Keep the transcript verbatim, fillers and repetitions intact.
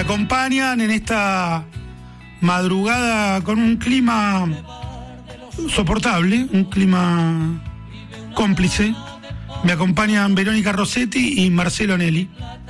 acompañan en esta madrugada con un clima soportable, un clima cómplice. Me acompañan Verónica Rossetti y Marcelo Nelly.